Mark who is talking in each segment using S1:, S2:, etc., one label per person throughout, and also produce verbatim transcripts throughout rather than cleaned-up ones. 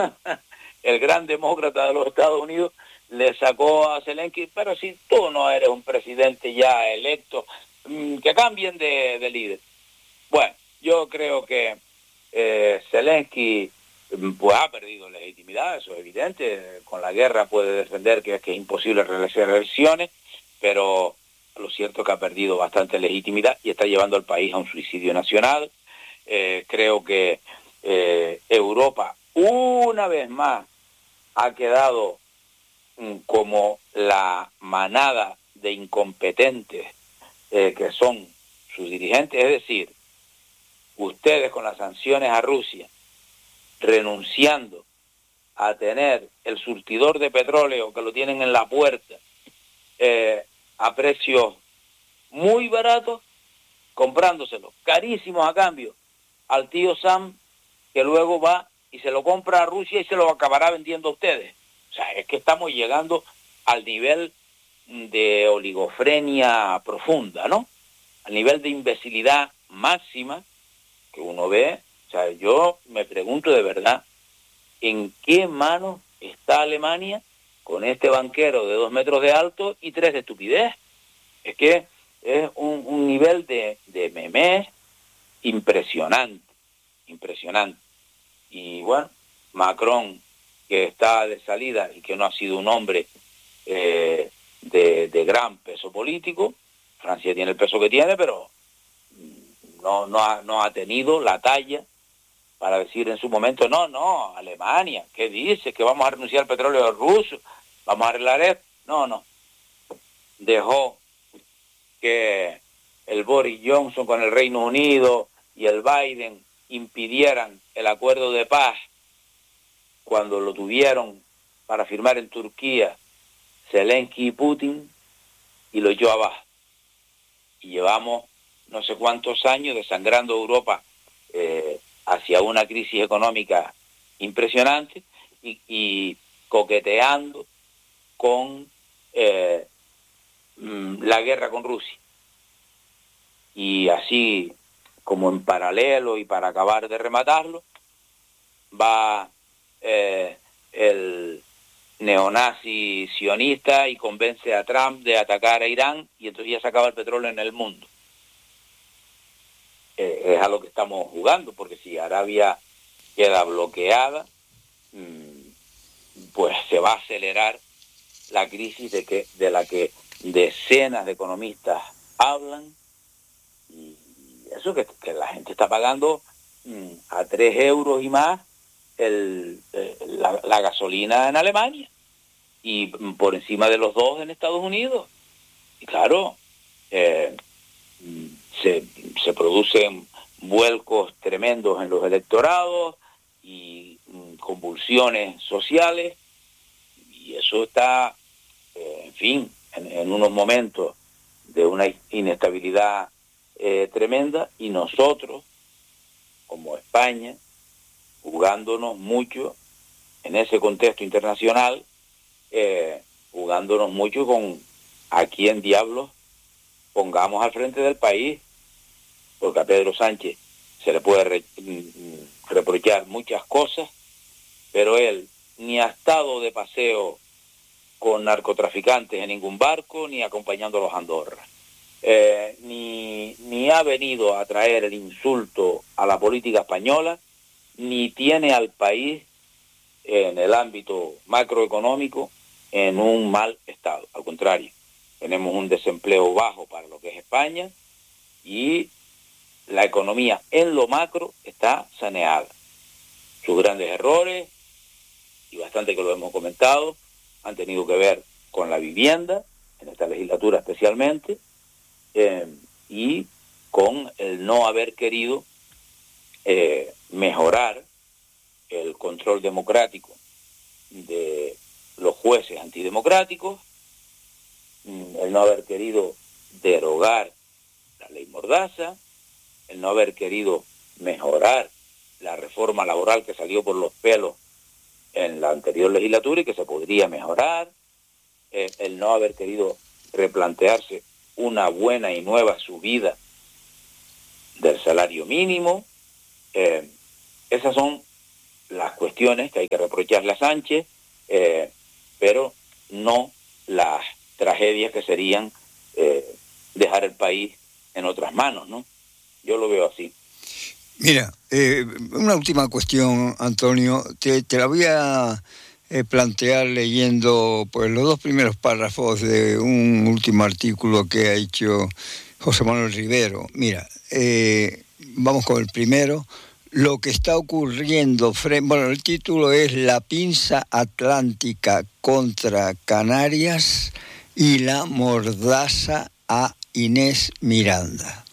S1: el gran demócrata de los Estados Unidos, le sacó a Zelensky, pero si tú no eres un presidente ya electo, que cambien de, de líder. Bueno, yo creo que eh, Zelensky pues ha perdido legitimidad, eso es evidente. Con la guerra puede defender que es que es imposible realizar elecciones, pero lo cierto es que ha perdido bastante legitimidad y está llevando al país a un suicidio nacional. Eh, creo que eh, Europa una vez más ha quedado mm, como la manada de incompetentes eh, que son sus dirigentes, es decir, ustedes con las sanciones a Rusia, renunciando a tener el surtidor de petróleo que lo tienen en la puerta eh, a precios muy baratos, comprándoselo carísimos a cambio al tío Sam, que luego va y se lo compra a Rusia y se lo acabará vendiendo a ustedes. O sea, es que estamos llegando al nivel de oligofrenia profunda, ¿no? Al nivel de imbecilidad máxima que uno ve. O sea, yo me pregunto de verdad, ¿en qué manos está Alemania con este banquero de dos metros de alto y tres de estupidez? Es que es un, un nivel de, de memés impresionante, impresionante. Y bueno, Macron, que está de salida y que no ha sido un hombre eh, de, de gran peso político, Francia tiene el peso que tiene, pero no, no, ha, no ha tenido la talla para decir en su momento, no, no, Alemania, ¿qué dice? Que vamos a renunciar al petróleo ruso, vamos a arreglar esto. No, no. Dejó que el Boris Johnson con el Reino Unido y el Biden impidieran el acuerdo de paz cuando lo tuvieron para firmar en Turquía Zelensky y Putin, y lo echó abajo. Y llevamos no sé cuántos años desangrando Europa eh, hacia una crisis económica impresionante y, y coqueteando con eh, la guerra con Rusia. Y así como en paralelo y para acabar de rematarlo, va eh, el neonazi sionista y convence a Trump de atacar a Irán y entonces ya se acaba el petróleo en el mundo. Eh, es a lo que estamos jugando, porque si Arabia queda bloqueada, pues se va a acelerar la crisis de, que, de la que decenas de economistas hablan, y eso que, que la gente está pagando mmm, a tres euros y más el, eh, la, la gasolina en Alemania y por encima de los dos en Estados Unidos. Y claro, eh, se, se producen vuelcos tremendos en los electorados y mmm, convulsiones sociales, y eso está, eh, en fin, en, en unos momentos de una inestabilidad eh, tremenda, y nosotros, como España, jugándonos mucho en ese contexto internacional, eh, jugándonos mucho con a quién diablos pongamos al frente del país, porque a Pedro Sánchez se le puede re, reprochar muchas cosas, pero él ni ha estado de paseo con narcotraficantes en ningún barco, ni acompañándolos a Andorra, eh, ni, ni ha venido a traer el insulto a la política española, ni tiene al país en el ámbito macroeconómico en un mal estado. Al contrario, tenemos un desempleo bajo para lo que es España y la economía en lo macro está saneada. Sus grandes errores, y bastante que lo hemos comentado, han tenido que ver con la vivienda, en esta legislatura especialmente, eh, y con el no haber querido eh, mejorar el control democrático de los jueces antidemocráticos, el no haber querido derogar la ley Mordaza, el no haber querido mejorar la reforma laboral que salió por los pelos en la anterior legislatura y que se podría mejorar, eh, el no haber querido replantearse una buena y nueva subida del salario mínimo. Eh, esas son las cuestiones que hay que reprocharle a Sánchez, eh, pero no las tragedias que serían eh, dejar el país en otras manos, ¿no? Yo lo veo así.
S2: Mira, eh, una última cuestión, Antonio, te, te la voy a eh, plantear leyendo pues los dos primeros párrafos de un último artículo que ha hecho José Manuel Rivero. Mira, eh, vamos con el primero. Lo que está ocurriendo, bueno, el título es La pinza atlántica contra Canarias y la mordaza a Inés Miranda.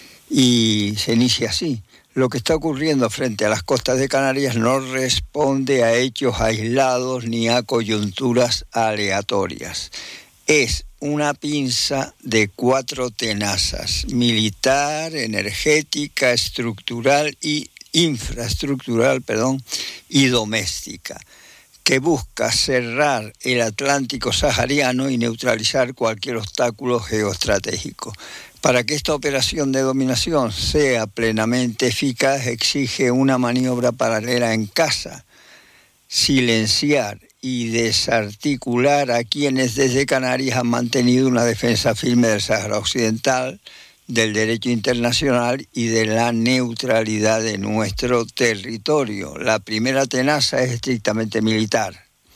S2: Y se inicia así. Lo que está ocurriendo frente a las costas de Canarias no responde a hechos aislados ni a coyunturas aleatorias. Es una pinza de cuatro tenazas: militar, energética, estructural y infraestructural, perdón, y doméstica, que busca cerrar el Atlántico sahariano y neutralizar cualquier obstáculo geoestratégico. Para que esta operación de dominación sea plenamente eficaz, exige una maniobra paralela en casa: silenciar y desarticular a quienes desde Canarias han mantenido una defensa firme del Sáhara Occidental, del derecho internacional y de la neutralidad de nuestro territorio. La primera tenaza es estrictamente militar.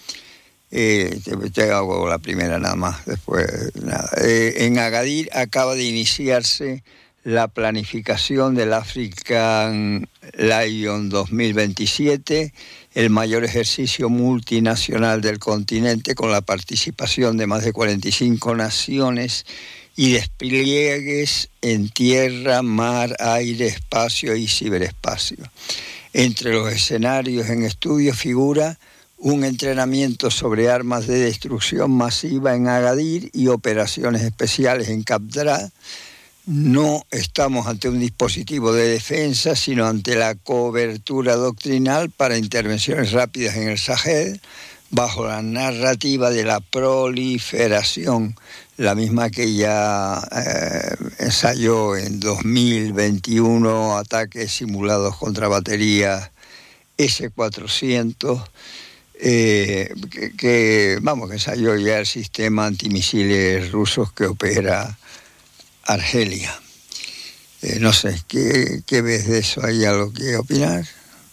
S2: Eh, te, te hago la primera nada más, después nada. Eh, en Agadir acaba de iniciarse la planificación del African Lion dos mil veintisiete, el mayor ejercicio multinacional del continente, con la participación de más de cuarenta y cinco naciones y despliegues en tierra, mar, aire, espacio y ciberespacio. Entre los escenarios en estudio figura un entrenamiento sobre armas de destrucción masiva en Agadir y operaciones especiales en Cap Dra. No estamos ante un dispositivo de defensa, sino ante la cobertura doctrinal para intervenciones rápidas en el Sahel, bajo la narrativa de la proliferación, la misma que ya eh, ensayó en dos mil veintiuno ataques simulados contra baterías ese cuatrocientos, eh, que, que, vamos, que ensayó ya el sistema antimisiles rusos que opera Argelia. Eh, no sé, ¿qué, ¿qué ves de eso? ¿Hay algo que opinar?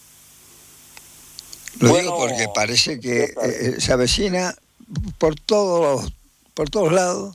S2: Lo bueno, digo porque parece que eh, se avecina por todos por todos lados,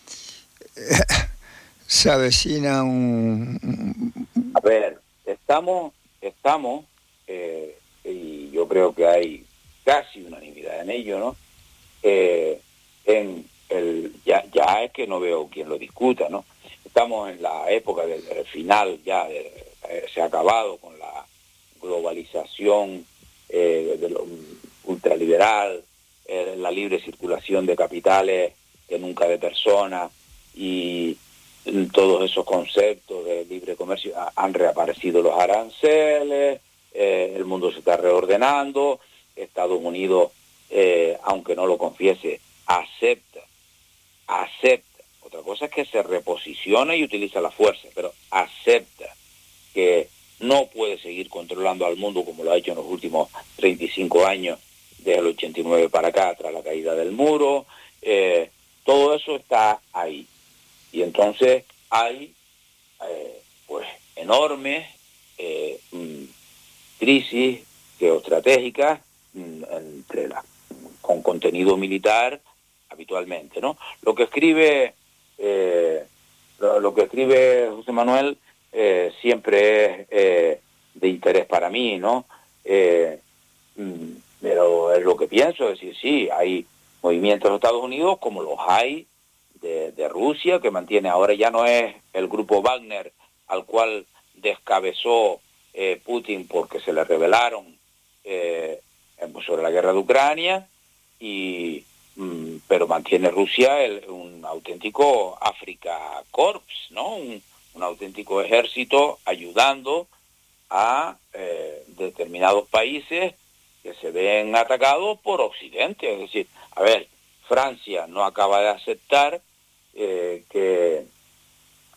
S2: eh, se avecina un...
S1: A ver, estamos, estamos, eh, y yo creo que hay casi unanimidad en ello, ¿no? Eh, en el, ya, ya es que no veo quien lo discuta, ¿no? Estamos en la época del, del final, ya de, eh, se ha acabado con la globalización eh, de lo ultraliberal, eh, la libre circulación de capitales, que nunca de personas, y todos esos conceptos de libre comercio. Han reaparecido los aranceles, eh, el mundo se está reordenando, Estados Unidos, eh, aunque no lo confiese, acepta, acepta. Otra cosa es que se reposiciona y utiliza la fuerza, pero acepta que no puede seguir controlando al mundo como lo ha hecho en los últimos treinta y cinco años, desde el ochenta y nueve para acá, tras la caída del muro. Eh, todo eso está ahí. Y entonces hay eh, pues enormes eh, mm, crisis geoestratégicas mm, entre la, con contenido militar habitualmente, ¿no? Lo que escribe eh, lo, lo que escribe José Manuel eh, siempre es eh, de interés para mí, ¿no? Eh, mm, pero es lo que pienso, es decir, sí, hay movimientos de Estados Unidos como los hay De, de Rusia, que mantiene, ahora ya no es el grupo Wagner al cual descabezó eh, Putin porque se le rebelaron eh, sobre la guerra de Ucrania, y mm, pero mantiene Rusia el, un auténtico Africa Corps, ¿no? Un, un auténtico ejército ayudando a eh, determinados países que se ven atacados por Occidente. Es decir, a ver, Francia no acaba de aceptar Eh, que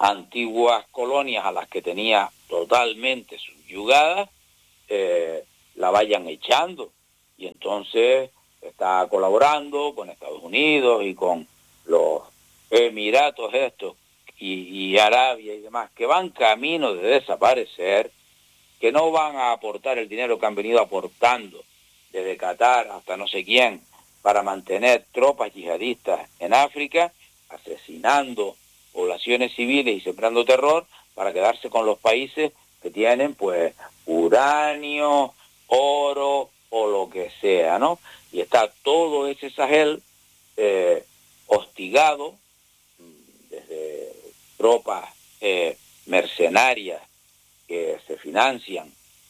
S1: antiguas colonias a las que tenía totalmente subyugadas eh, la vayan echando. Y entonces está colaborando con Estados Unidos y con los Emiratos estos y, y Arabia y demás, que van camino de desaparecer, que no van a aportar el dinero que han venido aportando desde Qatar hasta no sé quién para mantener tropas yihadistas en África, asesinando poblaciones civiles y sembrando terror para quedarse con los países que tienen pues uranio, oro o lo que sea, ¿no? Y está todo ese Sahel eh, hostigado desde tropas eh, mercenarias que se financian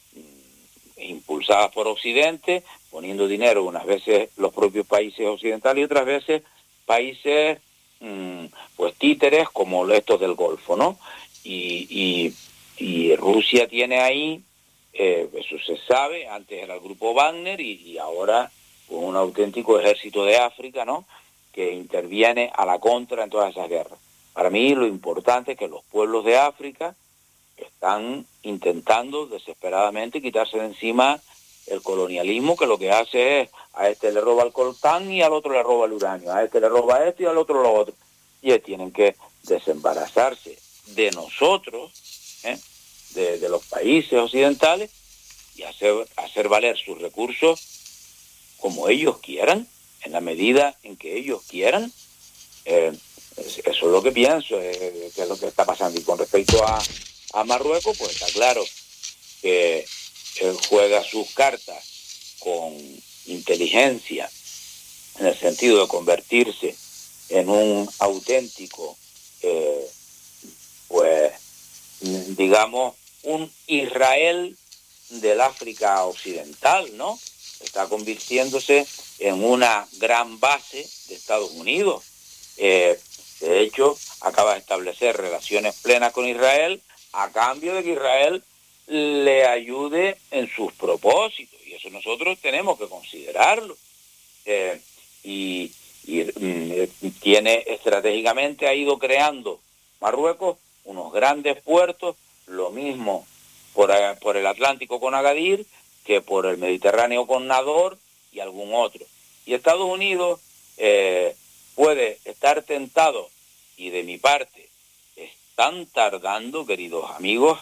S1: impulsadas por Occidente, poniendo dinero unas veces los propios países occidentales y otras veces países mmm, pues títeres como estos del Golfo, ¿no? Y, y, y Rusia tiene ahí, eh, eso se sabe, antes era el grupo Wagner y, y ahora pues, un auténtico ejército de África, ¿no? Que interviene a la contra en todas esas guerras. Para mí lo importante es que los pueblos de África están intentando desesperadamente quitarse de encima el colonialismo, que lo que hace es a este le roba el coltán y al otro le roba el uranio, a este le roba esto y al otro lo otro. Y tienen que desembarazarse de nosotros, ¿eh? de, de los países occidentales, y hacer, hacer valer sus recursos como ellos quieran, en la medida en que ellos quieran. Eh, eso es lo que pienso, eh, que es lo que está pasando. Y con respecto a a Marruecos, pues está claro que él juega sus cartas con inteligencia en el sentido de convertirse en un auténtico, eh, pues, digamos, un Israel del África Occidental, ¿no? Está convirtiéndose en una gran base de Estados Unidos. Eh, de hecho, acaba de establecer relaciones plenas con Israel a cambio de que Israel le ayude en sus propósitos, y eso nosotros tenemos que considerarlo. Eh, y y mm, tiene estratégicamente, ha ido creando Marruecos unos grandes puertos, lo mismo por, por el Atlántico con Agadir, que por el Mediterráneo con Nador y algún otro. Y Estados Unidos eh, puede estar tentado, y de mi parte, están tardando, queridos amigos,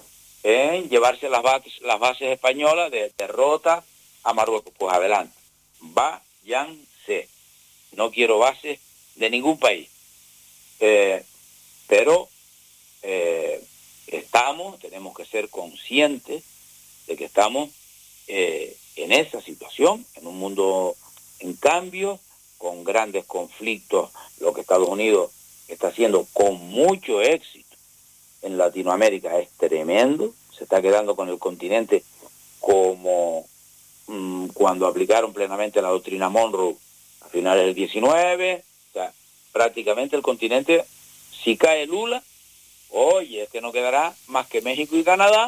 S1: en llevarse las bases, las bases españolas de derrota a Marruecos. Pues adelante, váyanse. No quiero bases de ningún país. Eh, pero eh, estamos, tenemos que ser conscientes de que estamos eh, en esa situación, en un mundo en cambio, con grandes conflictos, lo que Estados Unidos está haciendo con mucho éxito en Latinoamérica es tremendo, se está quedando con el continente como mmm, cuando aplicaron plenamente la doctrina Monroe a finales del diecinueve, o sea, prácticamente el continente, si cae Lula, oye, es que no quedará más que México y Canadá,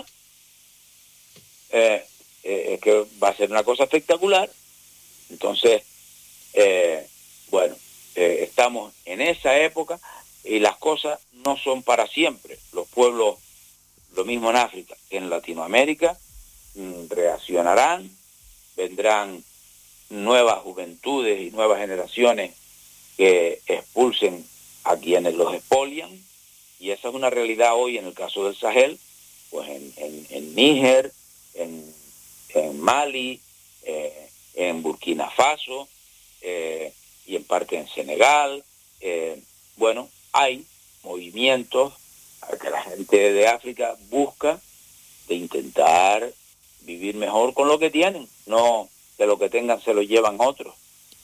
S1: eh, eh, es que va a ser una cosa espectacular. Entonces, eh, bueno, eh, estamos en esa época y las cosas no son para siempre. Los pueblos, lo mismo en África que en Latinoamérica, mmm, reaccionarán, vendrán nuevas juventudes y nuevas generaciones que expulsen a quienes los expolian, y esa es una realidad hoy en el caso del Sahel, pues en, en, en Níger, en, en Mali, eh, en Burkina Faso, eh, y en parte en Senegal. Eh, bueno, hay movimientos que la gente de África busca de intentar vivir mejor con lo que tienen, no que lo que tengan se lo llevan otros.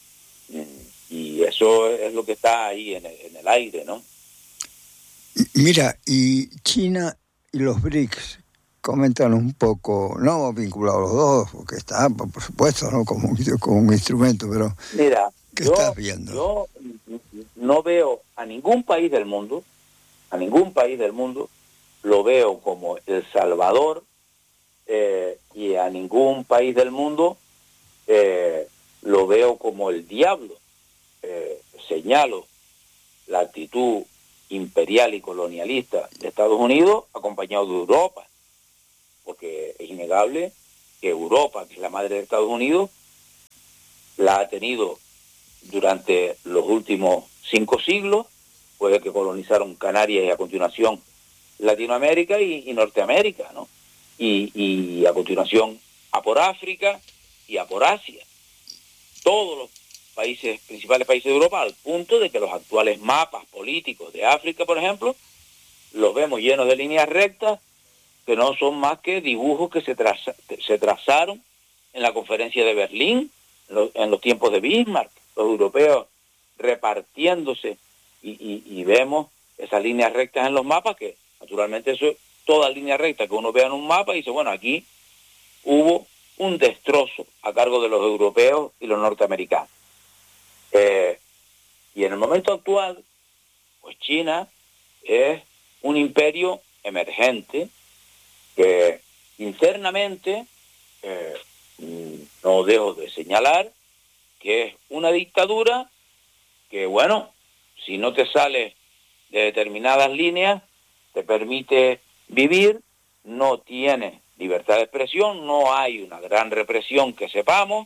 S1: Y eso es lo que está ahí en el, en el aire, ¿no?
S2: Mira, y China y los B R I C S, comentan un poco, no vinculados los dos, porque está, por supuesto, ¿no? como, un, como un instrumento, pero
S1: mira,
S2: ¿qué
S1: yo,
S2: estás viendo?
S1: Yo no veo a ningún país del mundo, a ningún país del mundo, lo veo como El Salvador, eh, y a ningún país del mundo eh, lo veo como el diablo. Eh, señalo la actitud imperial y colonialista de Estados Unidos acompañado de Europa, porque es innegable que Europa, que es la madre de Estados Unidos, la ha tenido durante los últimos cinco siglos, pues que colonizaron Canarias y a continuación Latinoamérica y, y Norteamérica, ¿no? Y, y a continuación a por África y a por Asia. Todos los países, principales países de Europa, al punto de que los actuales mapas políticos de África, por ejemplo, los vemos llenos de líneas rectas que no son más que dibujos que se, traza, se trazaron en la conferencia de Berlín, en los, en los tiempos de Bismarck, los europeos repartiéndose y, y, y vemos esas líneas rectas en los mapas, que naturalmente eso es toda línea recta que uno vea en un mapa y dice, bueno, aquí hubo un destrozo a cargo de los europeos y los norteamericanos. Eh, y en el momento actual, pues China es un imperio emergente que internamente, eh, no dejo de señalar, que es una dictadura que, bueno, si no te sales de determinadas líneas, te permite vivir, no tiene libertad de expresión, no hay una gran represión que sepamos,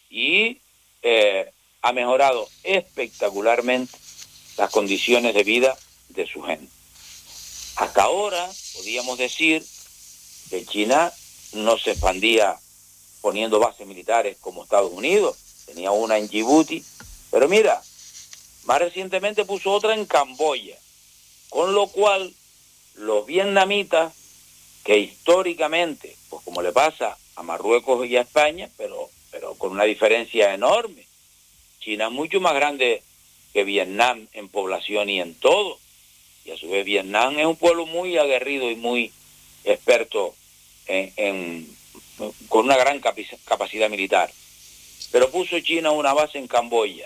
S1: y eh, ha mejorado espectacularmente las condiciones de vida de su gente. Hasta ahora podíamos decir que China no se expandía poniendo bases militares como Estados Unidos, tenía una en Djibouti, pero mira, más recientemente puso otra en Camboya, con lo cual los vietnamitas, que históricamente, pues como le pasa a Marruecos y a España, pero, pero con una diferencia enorme, China es mucho más grande que Vietnam en población y en todo, y a su vez Vietnam es un pueblo muy aguerrido y muy experto en, en, con una gran capacidad militar. Pero puso China una base en Camboya,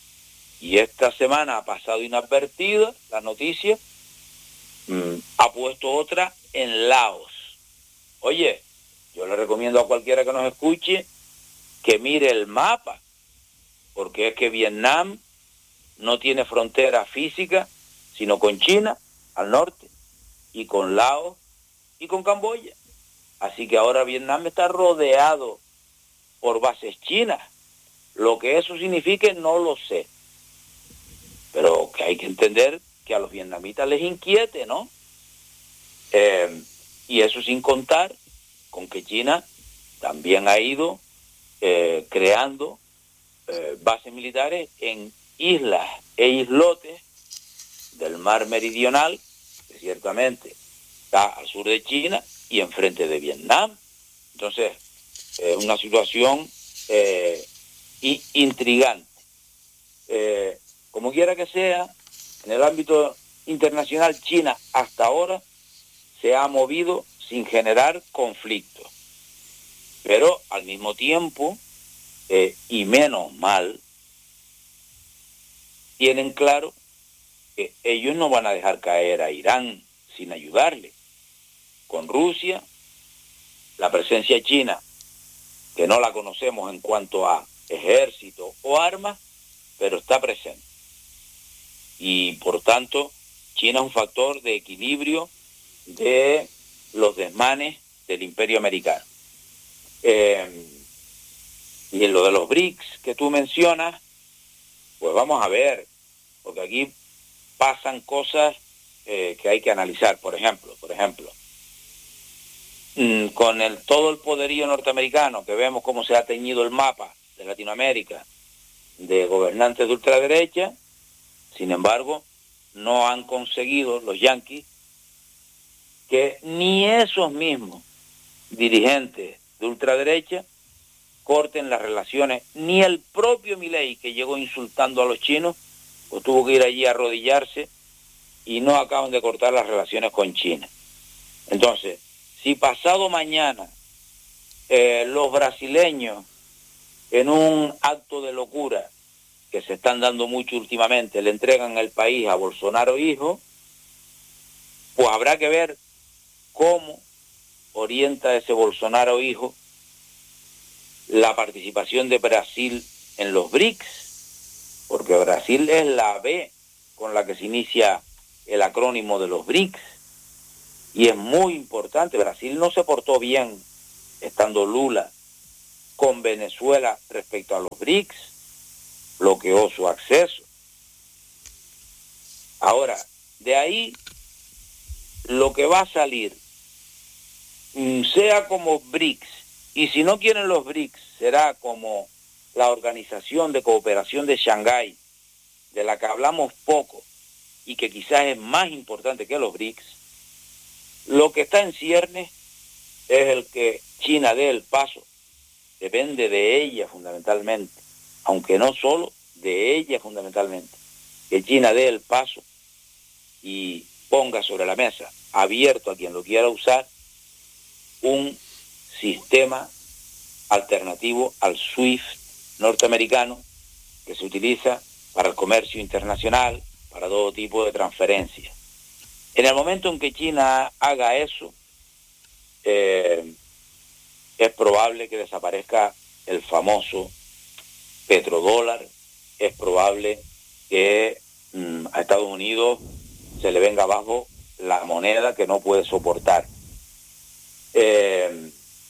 S1: y esta semana ha pasado inadvertida la noticia, mmm, ha puesto otra en Laos. Oye, yo le recomiendo a cualquiera que nos escuche que mire el mapa, porque es que Vietnam no tiene frontera física, sino con China al norte, y con Laos y con Camboya. Así que ahora Vietnam está rodeado por bases chinas. Lo que eso signifique no lo sé, pero que hay que entender que a los vietnamitas les inquiete, ¿no? Eh, y eso sin contar con que China también ha ido eh, creando eh, bases militares en islas e islotes del mar meridional, que ciertamente está al sur de China y enfrente de Vietnam. Entonces, es una situación eh, intrigante. Eh, como quiera que sea, en el ámbito internacional, China hasta ahora se ha movido sin generar conflictos. Pero al mismo tiempo, eh, y menos mal, tienen claro que ellos no van a dejar caer a Irán sin ayudarle. Con Rusia, la presencia china, que no la conocemos en cuanto a ejército o armas, pero está presente. Y por tanto, China es un factor de equilibrio de los desmanes del imperio americano. Eh, y en lo de los B R I C S que tú mencionas, pues vamos a ver, porque aquí pasan cosas eh, que hay que analizar. Por ejemplo, por ejemplo, mmm, con el todo el poderío norteamericano, que vemos cómo se ha teñido el mapa de Latinoamérica de gobernantes de ultraderecha, sin embargo, no han conseguido los yanquis que ni esos mismos dirigentes de ultraderecha corten las relaciones, ni el propio Milei, que llegó insultando a los chinos, pues tuvo que ir allí a arrodillarse, y no acaban de cortar las relaciones con China. Entonces, si pasado mañana eh, los brasileños, en un acto de locura que se están dando mucho últimamente, le entregan el país a Bolsonaro hijo, pues habrá que ver cómo orienta ese Bolsonaro hijo la participación de Brasil en los B R I C S, porque Brasil es la B con la que se inicia el acrónimo de los B R I C S, y es muy importante. Brasil no se portó bien estando Lula con Venezuela respecto a los B R I C S, bloqueó su acceso. Ahora, de ahí, lo que va a salir, sea como B R I C S, y si no quieren los B R I C S, será como la Organización de Cooperación de Shanghái, de la que hablamos poco, y que quizás es más importante que los B R I C S. Lo que está en ciernes es el que China dé el paso. Depende de ella fundamentalmente, aunque no solo, de ella fundamentalmente. Que China dé el paso y ponga sobre la mesa, abierto a quien lo quiera usar, un sistema alternativo al SWIFT norteamericano que se utiliza para el comercio internacional, para todo tipo de transferencias. En el momento en que China haga eso, eh, es probable que desaparezca el famoso petrodólar, es probable que mmm, a Estados Unidos se le venga abajo la moneda que no puede soportar. Eh,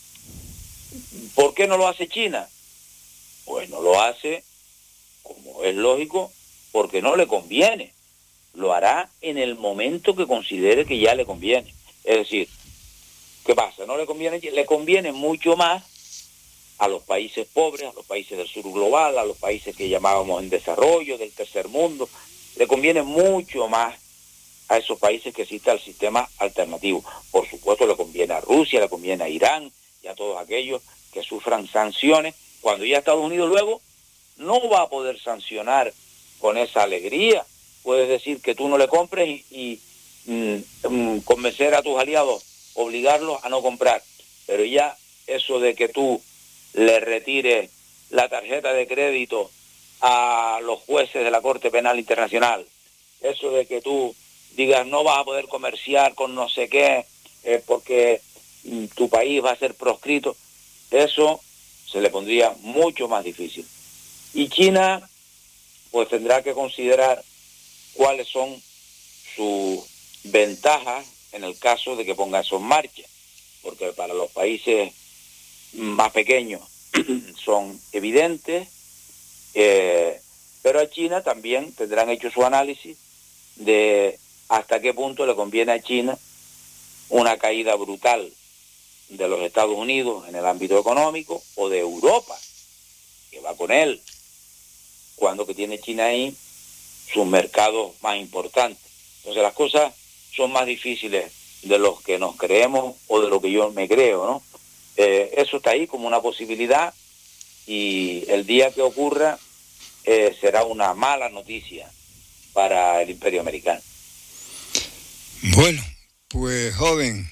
S1: ¿Por qué no lo hace China? Pues no lo hace, como es lógico, porque no le conviene. Lo hará en el momento que considere que ya le conviene. Es decir, ¿qué pasa? No le conviene, le conviene mucho más a los países pobres, a los países del sur global, a los países que llamábamos en desarrollo, del tercer mundo. Le conviene mucho más a esos países que exista el sistema alternativo. Por supuesto, le conviene a Rusia, le conviene a Irán y a todos aquellos que sufran sanciones, cuando ya Estados Unidos luego no va a poder sancionar con esa alegría. Puedes decir que tú no le compres y, y mm, convencer a tus aliados, obligarlos a no comprar. Pero ya eso de que tú le retires la tarjeta de crédito a los jueces de la Corte Penal Internacional, eso de que tú digas no vas a poder comerciar con no sé qué eh, porque mm, tu país va a ser proscrito, eso se le pondría mucho más difícil. Y China pues tendrá que considerar cuáles son sus ventajas en el caso de que ponga eso en marcha, porque para los países más pequeños son evidentes, eh, pero a China también tendrán hecho su análisis de hasta qué punto le conviene a China una caída brutal de los Estados Unidos en el ámbito económico o de Europa, que va con él, cuando que tiene China ahí sus mercados más importantes. Entonces las cosas son más difíciles de los que nos creemos o de lo que yo me creo, ¿no? Eh, eso está ahí como una posibilidad y el día que ocurra eh, será una mala noticia para el imperio americano.
S2: Bueno, pues joven,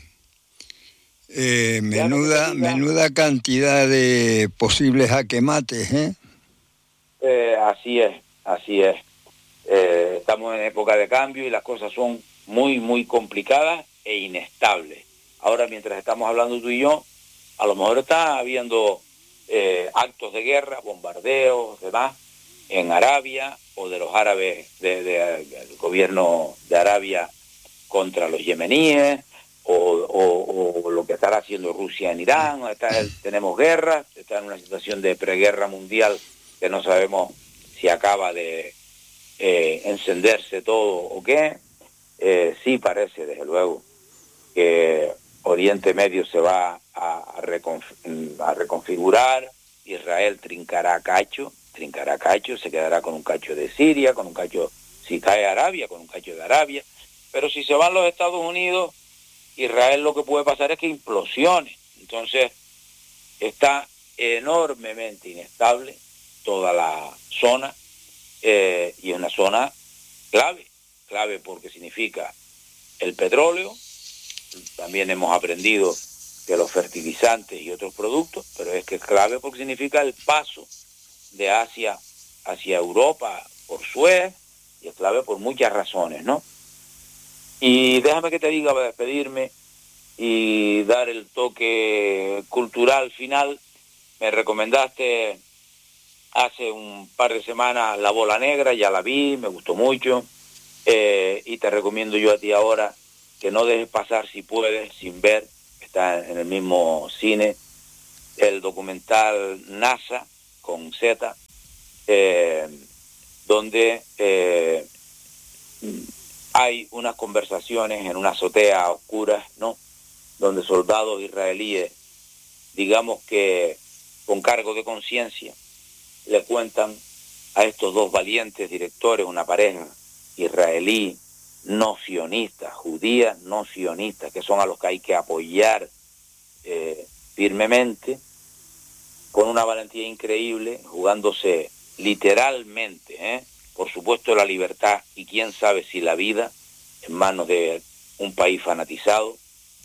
S2: eh, menuda, menuda cantidad de posibles jaquemates, ¿eh?
S1: Eh, así es, así es. Eh, estamos en época de cambio y las cosas son muy, muy complicadas e inestables. Ahora, mientras estamos hablando tú y yo, a lo mejor está habiendo eh, actos de guerra, bombardeos, demás, en Arabia, o de los árabes, de, de, del gobierno de Arabia contra los yemeníes, o, o, o lo que estará haciendo Rusia en Irán. Está, tenemos guerra, está en una situación de preguerra mundial que no sabemos si acaba de eh, encenderse todo o qué. Eh, sí parece, desde luego, que Oriente Medio se va a, a, reconf- a reconfigurar, Israel trincará cacho, trincará cacho, se quedará con un cacho de Siria, con un cacho, si cae Arabia, con un cacho de Arabia, pero si se van los Estados Unidos, Israel lo que puede pasar es que implosione. Entonces está enormemente inestable toda la zona, eh, y es una zona clave, clave porque significa el petróleo. También hemos aprendido que los fertilizantes y otros productos, pero es que es clave porque significa el paso de Asia hacia Europa por Suez, y es clave por muchas razones, ¿no? Y déjame que te diga, para despedirme y dar el toque cultural final, me recomendaste hace un par de semanas La Bola Negra, ya la vi, me gustó mucho, eh, y te recomiendo yo a ti ahora que no dejes pasar, si puedes, sin ver, está en el mismo cine, el documental NASA con Z, eh, donde eh, hay unas conversaciones en una azotea oscura, ¿no? Donde soldados israelíes, digamos que con cargo de conciencia, le cuentan a estos dos valientes directores, una pareja israelí no sionista, judía no sionista, que son a los que hay que apoyar eh, firmemente, con una valentía increíble, jugándose literalmente, ¿eh? por supuesto la libertad y quién sabe si la vida, en manos de un país fanatizado,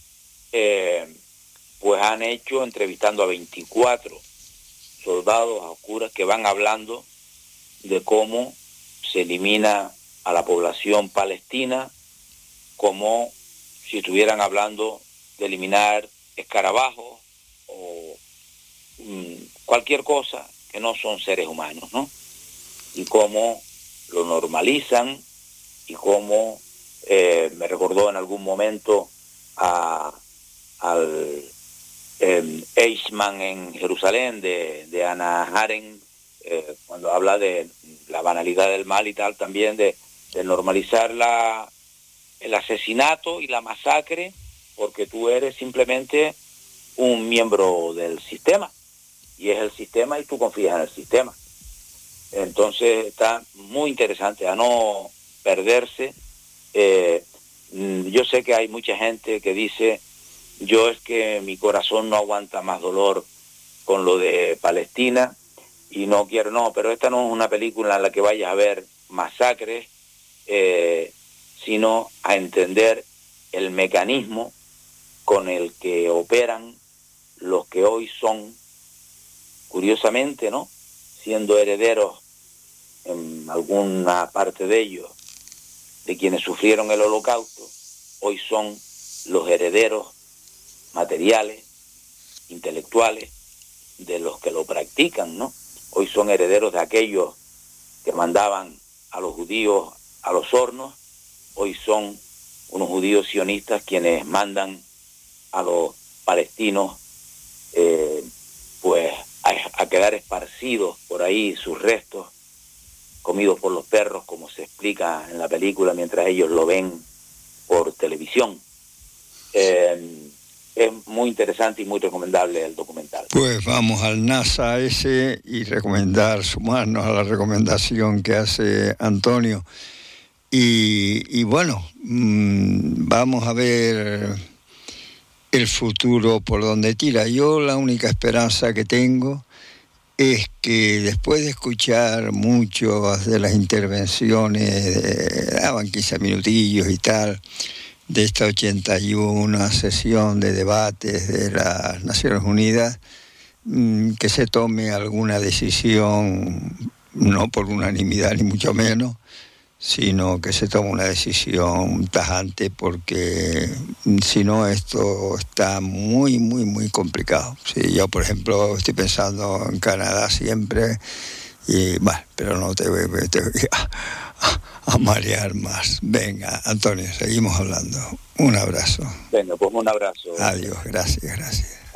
S1: eh, pues han hecho, entrevistando a veinticuatro soldados a oscuras que van hablando de cómo se elimina a la población palestina, como si estuvieran hablando de eliminar escarabajos o mmm, cualquier cosa que no son seres humanos, ¿no? Y cómo lo normalizan y cómo eh, me recordó en algún momento a, al eh, Eichmann en Jerusalén de, de Hannah Arendt, eh, cuando habla de la banalidad del mal y tal, también de, de normalizar la, el asesinato y la masacre porque tú eres simplemente un miembro del sistema y es el sistema y tú confías en el sistema. Entonces está muy interesante a no perderse. Eh, yo sé que hay mucha gente que dice, yo es que mi corazón no aguanta más dolor con lo de Palestina y no quiero, no, pero esta no es una película en la que vayas a ver masacres, eh, sino a entender el mecanismo con el que operan los que hoy son, curiosamente, ¿no?, siendo herederos en alguna parte de ellos de quienes sufrieron el Holocausto, hoy son los herederos materiales, intelectuales, de los que lo practican, ¿no? Hoy son herederos de aquellos que mandaban a los judíos a los hornos, hoy son unos judíos sionistas quienes mandan a los palestinos eh, pues a, a quedar esparcidos por ahí sus restos, comidos por los perros, como se explica en la película, mientras ellos lo ven por televisión. Eh, es muy interesante y muy recomendable el documental.
S2: Pues vamos al NASA ese y recomendar, sumarnos a la recomendación que hace Antonio. Y, y bueno, mmm, vamos a ver el futuro por donde tira. Yo la única esperanza que tengo es que después de escuchar muchas de las intervenciones, daban quince minutillos y tal, de esta ochenta y una sesión de debates de las Naciones Unidas, que se tome alguna decisión, no por unanimidad ni mucho menos, sino que se tome una decisión tajante, porque si no esto está muy, muy, muy complicado. Sí, yo, por ejemplo, estoy pensando en Canadá siempre, y bueno, pero no te voy, te voy a, a, a marear más. Venga, Antonio, seguimos hablando. Un abrazo.
S1: Venga, pues un abrazo.
S2: Adiós, gracias, gracias.